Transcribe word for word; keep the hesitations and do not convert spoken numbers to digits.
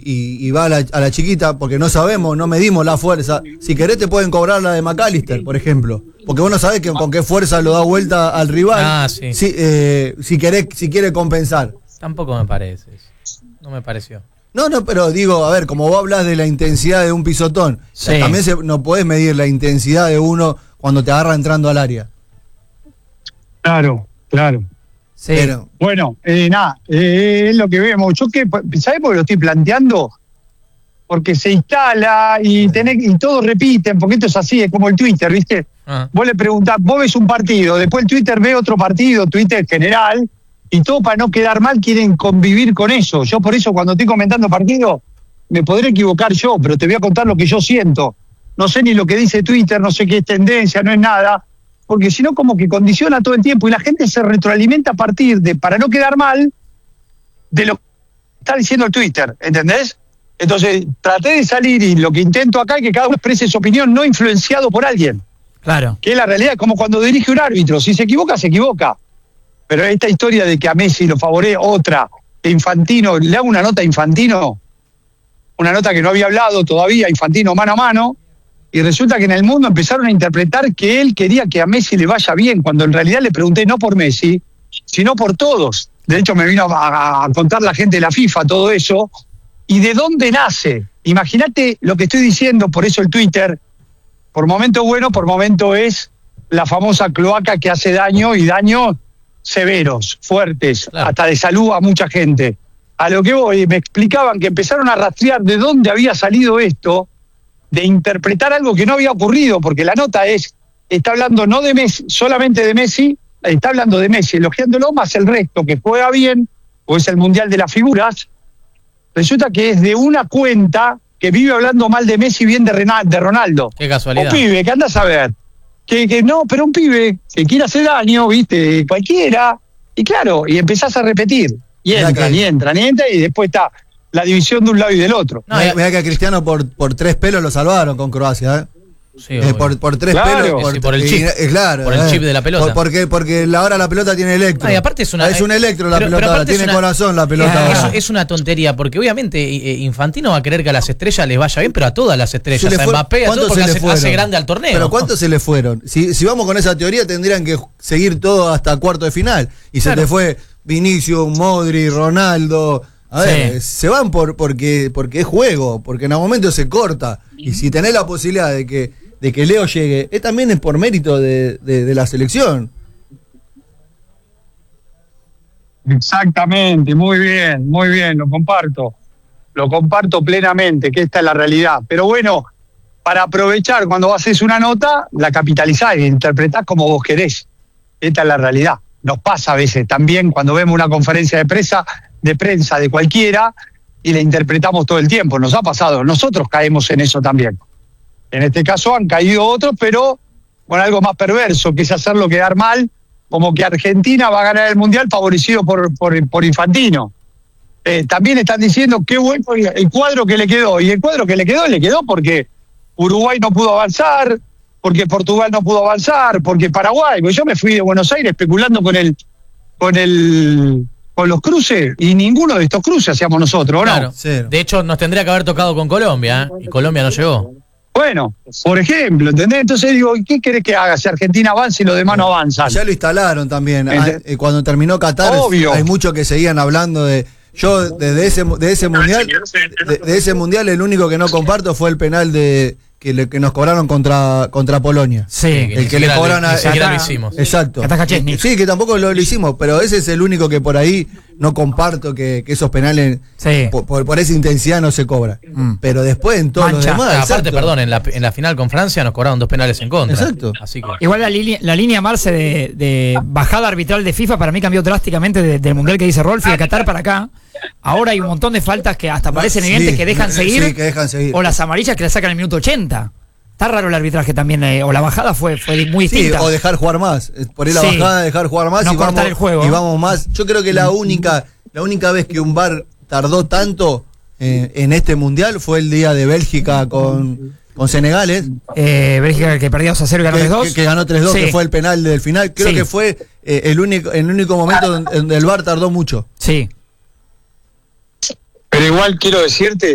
y, y va a la, a la chiquita, porque no sabemos, no medimos la fuerza. Si querés te pueden cobrar la de McAllister, por ejemplo, porque vos no sabés que, con qué fuerza lo da vuelta al rival. Ah, sí. Si, eh, si, querés, si quiere compensar. Tampoco me parece eso. No me pareció. No, no, pero digo, a ver, como vos hablas de la intensidad de un pisotón, Sí. también se, no podés medir la intensidad de uno cuando te agarra entrando al área. Claro, claro. Sí. Pero, Bueno, eh, nada, eh, es lo que vemos. Yo que, ¿sabés por qué lo estoy planteando? Porque se instala y tenés, y todos repiten, porque esto es así, es como el Twitter, ¿viste? Ah. Vos le preguntás, vos ves un partido, después el Twitter ve otro partido, Twitter general, y todo para no quedar mal quieren convivir con eso. Yo por eso cuando estoy comentando partido, me podré equivocar yo, pero te voy a contar lo que yo siento. No sé ni lo que dice Twitter, no sé qué es tendencia, no es nada, porque si no como que condiciona todo el tiempo y la gente se retroalimenta a partir de, para no quedar mal, de lo que está diciendo el Twitter, ¿entendés? Entonces traté de salir y lo que intento acá es que cada uno exprese su opinión no influenciado por alguien. Claro. Que es la realidad, como cuando dirige un árbitro, si se equivoca, se equivoca. Pero esta historia de que a Messi lo favorece otra, que Infantino, le hago una nota a Infantino, una nota que no había hablado todavía, Infantino mano a mano, y resulta que en el mundo empezaron a interpretar que él quería que a Messi le vaya bien, cuando en realidad le pregunté no por Messi, sino por todos. De hecho me vino a, a contar la gente de la FIFA todo eso, y de dónde nace. Imagínate lo que estoy diciendo, por eso el Twitter, por momento bueno, por momento es la famosa cloaca que hace daño, y daño severos, fuertes, Claro. hasta de salud a mucha gente. A lo que voy, me explicaban que empezaron a rastrear de dónde había salido esto, de interpretar algo que no había ocurrido, porque la nota es, está hablando no de Messi, solamente de Messi, está hablando de Messi, elogiándolo, más el resto, que juega bien, o es el Mundial de las Figuras. Resulta que es de una cuenta que vive hablando mal de Messi y bien de, Rena- de Ronaldo. Qué casualidad. Un pibe, que andás a ver. Que, que no, pero un pibe que quiere hacer daño, viste, cualquiera. Y claro, y empezás a repetir. Y Mirá entran, que- y entran, y entran, y después está la división de un lado y del otro. No, mirá, y- mirá que a Cristiano por, por tres pelos lo salvaron con Croacia, ¿eh? Sí, Eh, obvio. por, por tres Claro. pelos. Sí, por el chip. eh, claro, Por el eh. chip de la pelota. Por- porque, porque la- ahora la pelota tiene electro. Ah, y aparte es una- Es un electro la pero- pelota, pero ahora, aparte es tiene una- corazón la pelota. Ah, Es, ahora. es una tontería, porque obviamente eh, Infantino va a querer que a las estrellas les vaya bien, pero a todas las Se estrellas, le a fue- Mbappé, a ¿cuántos todo, porque se le hace, fueron? hace grande al torneo. Pero ¿cuántos se le fueron? Si, si vamos con esa teoría, tendrían que seguir todo hasta cuarto de final. Y Claro. se te fue Vinicius, Modri, Ronaldo. A ver, Sí. se van por porque porque es juego, porque en algún momento se corta. Y si tenés la posibilidad de que, de que Leo llegue, es también es por mérito de, de, de la selección. Exactamente, muy bien, muy bien, lo comparto. Lo comparto plenamente, que esta es la realidad. Pero bueno, para aprovechar cuando haces una nota, la capitalizás y interpretás como vos querés. Esta es la realidad. Nos pasa a veces también cuando vemos una conferencia de prensa, de prensa de cualquiera y la interpretamos todo el tiempo. Nos ha pasado, nosotros caemos en eso también. En este caso han caído otros, pero con algo más perverso, que es hacerlo quedar mal, como que Argentina va a ganar el Mundial favorecido por, por, por Infantino. Eh, también están diciendo qué bueno el cuadro que le quedó, y el cuadro que le quedó, le quedó porque Uruguay no pudo avanzar, porque Portugal no pudo avanzar, porque Paraguay, pues yo me fui de Buenos Aires especulando con el, con el, con los cruces, y ninguno de estos cruces hacíamos nosotros, ¿o no? Claro. Cero. De hecho, nos tendría que haber tocado con Colombia, ¿eh? Y Colombia no llegó. Bueno, por ejemplo, ¿entendés? Entonces digo, ¿qué querés que haga si Argentina avanza y los demás no avanzan? Ya lo instalaron también. Ente- Ah, eh, Cuando terminó Qatar, Obvio. hay muchos que seguían hablando de. Yo, desde ese, de ese mundial, de, de ese mundial, el único que no comparto fue el penal de que, le- que nos cobraron contra, contra Polonia. Sí. Que El ni que le siquiera cobran a- ni siquiera lo acá- hicimos. Exacto. Que ataja Chesney. Sí, que tampoco lo, lo hicimos, pero ese es el único que por ahí no comparto que, que esos penales Sí. por, por, por esa intensidad no se cobra. Mm. Pero después en todos Mancha. los demás. Ah, aparte, exacto. perdón, en la, en la final con Francia nos cobraron dos penales en contra. Exacto. Así que. Igual la, línea la línea Marce de, de bajada arbitral de FIFA para mí cambió drásticamente de- del mundial que dice Rolfi de Qatar para acá. Ahora hay un montón de faltas que hasta parecen Sí, evidentes que dejan sí, seguir, que dejan seguir. o las amarillas que le sacan en el minuto ochenta. Está raro el arbitraje también, eh, o la bajada fue, fue muy Sí, distinta. o dejar jugar más. Eh, Por ahí la Sí. bajada, dejar jugar más No y, cortar vamos, el juego. y vamos más. Yo creo que la única, la única vez que un V A R tardó tanto eh, en este mundial fue el día de Bélgica con, con Senegales, Eh, Bélgica que perdió dos a cero y ganó que, tres dos. que- que ganó tres dos, Sí. que fue el penal del final. Creo Sí. que fue eh, el único, el único momento donde donde el V A R tardó mucho. Sí. Pero igual quiero decirte